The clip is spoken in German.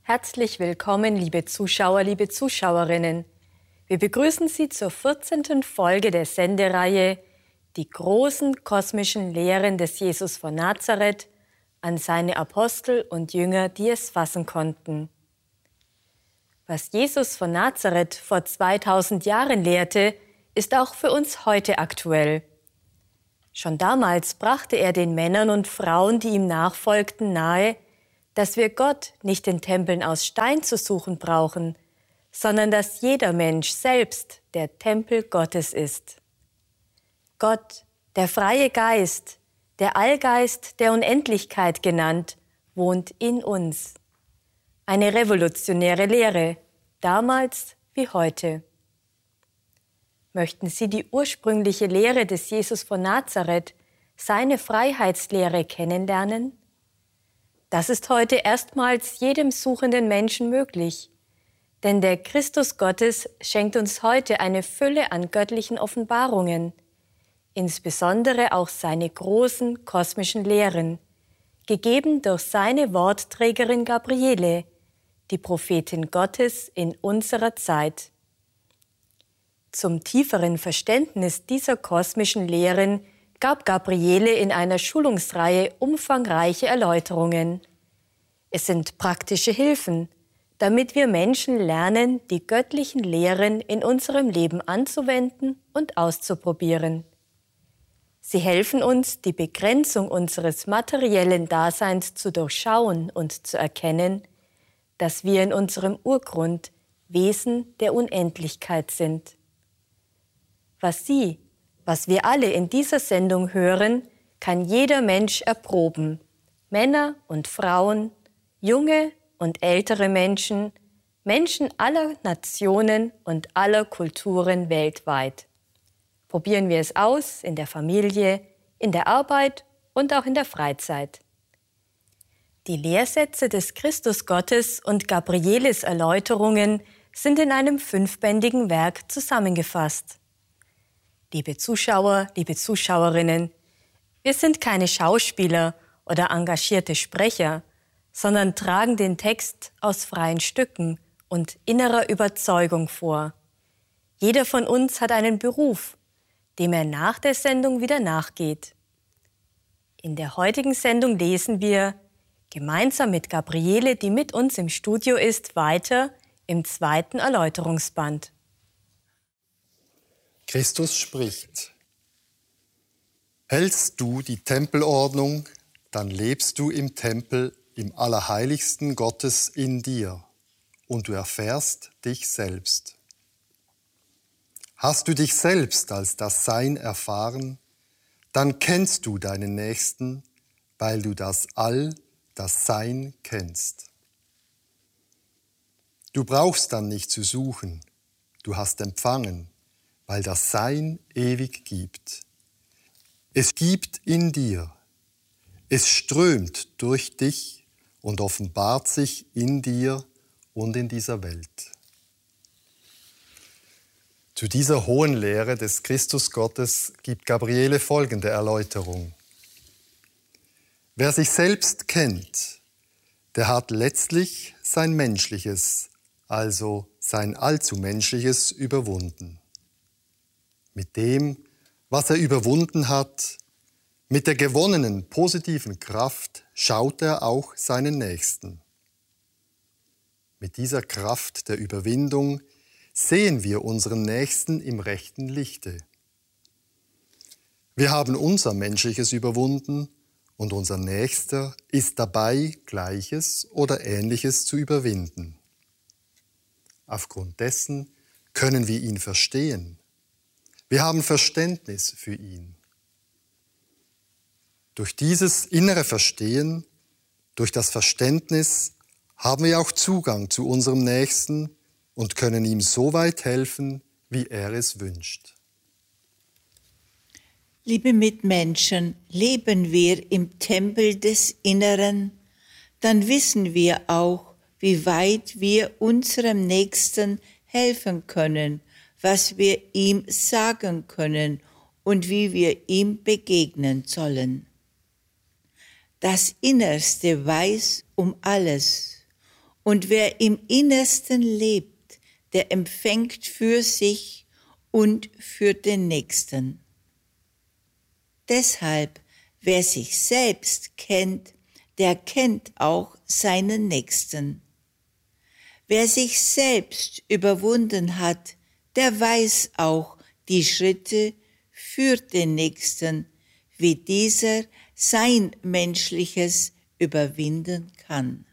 Herzlich willkommen, liebe Zuschauer, liebe Zuschauerinnen. Wir begrüßen Sie zur 14. Folge der Sendereihe Die großen kosmischen Lehren des Jesus von Nazareth an seine Apostel und Jünger, die es fassen konnten. Was Jesus von Nazareth vor 2000 Jahren lehrte, ist auch für uns heute aktuell. Schon damals brachte er den Männern und Frauen, die ihm nachfolgten, nahe, dass wir Gott nicht in Tempeln aus Stein zu suchen brauchen, sondern dass jeder Mensch selbst der Tempel Gottes ist. Gott, der freie Geist, der Allgeist der Unendlichkeit genannt, wohnt in uns. Eine revolutionäre Lehre, damals wie heute. Möchten Sie die ursprüngliche Lehre des Jesus von Nazareth, seine Freiheitslehre kennenlernen? Das ist heute erstmals jedem suchenden Menschen möglich, denn der Christus Gottes schenkt uns heute eine Fülle an göttlichen Offenbarungen, insbesondere auch seine großen kosmischen Lehren, gegeben durch seine Wortträgerin Gabriele, die Prophetin Gottes in unserer Zeit. Zum tieferen Verständnis dieser kosmischen Lehren gab Gabriele in einer Schulungsreihe umfangreiche Erläuterungen. Es sind praktische Hilfen, damit wir Menschen lernen, die göttlichen Lehren in unserem Leben anzuwenden und auszuprobieren. Sie helfen uns, die Begrenzung unseres materiellen Daseins zu durchschauen und zu erkennen, dass wir in unserem Urgrund Wesen der Unendlichkeit sind. Was wir alle in dieser Sendung hören, kann jeder Mensch erproben. Männer und Frauen, junge und ältere Menschen, Menschen aller Nationen und aller Kulturen weltweit. Probieren wir es aus in der Familie, in der Arbeit und auch in der Freizeit. Die Lehrsätze des Christusgottes und Gabrieles Erläuterungen sind in einem 5-bändigen Werk zusammengefasst. Liebe Zuschauer, liebe Zuschauerinnen, wir sind keine Schauspieler oder engagierte Sprecher, sondern tragen den Text aus freien Stücken und innerer Überzeugung vor. Jeder von uns hat einen Beruf, dem er nach der Sendung wieder nachgeht. In der heutigen Sendung lesen wir gemeinsam mit Gabriele, die mit uns im Studio ist, weiter im 2. Erläuterungsband. Christus spricht: Hältst du die Tempelordnung, dann lebst du im Tempel, im Allerheiligsten Gottes in dir, und du erfährst dich selbst. Hast du dich selbst als das Sein erfahren, dann kennst du deinen Nächsten, weil du das All, das Sein kennst. Du brauchst dann nicht zu suchen, du hast empfangen, weil das Sein ewig gibt. Es gibt in dir, es strömt durch dich und offenbart sich in dir und in dieser Welt. Zu dieser hohen Lehre des Christusgottes gibt Gabriele folgende Erläuterung: Wer sich selbst kennt, der hat letztlich sein Menschliches, also sein Allzumenschliches überwunden. Mit dem, was er überwunden hat, mit der gewonnenen positiven Kraft schaut er auch seinen Nächsten. Mit dieser Kraft der Überwindung sehen wir unseren Nächsten im rechten Lichte. Wir haben unser Menschliches überwunden und unser Nächster ist dabei, Gleiches oder Ähnliches zu überwinden. Aufgrund dessen können wir ihn verstehen. Wir haben Verständnis für ihn. Durch dieses innere Verstehen, durch das Verständnis, haben wir auch Zugang zu unserem Nächsten und können ihm so weit helfen, wie er es wünscht. Liebe Mitmenschen, leben wir im Tempel des Inneren, dann wissen wir auch, wie weit wir unserem Nächsten helfen können, was wir ihm sagen können und wie wir ihm begegnen sollen. Das Innerste weiß um alles Und wer im Innersten lebt, der empfängt für sich und für den Nächsten. Deshalb, wer sich selbst kennt, der kennt auch seinen Nächsten. Wer sich selbst überwunden hat, der weiß auch die Schritte für den Nächsten, wie dieser sein Menschliches überwinden kann.